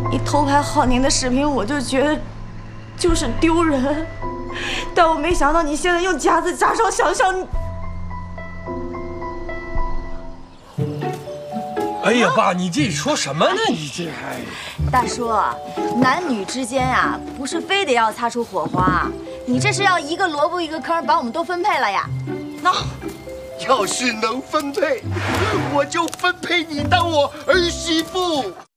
你偷拍浩宁的视频，我就觉得就是丢人。但我没想到你现在用夹子加上想象。 哎呀，爸，你这说什么呢？你这还…… 大叔，男女之间啊，不是非得要擦出火花，你这是要一个萝卜一个坑，把我们都分配了呀？ 那要是能分配，我就分配你当我儿媳妇。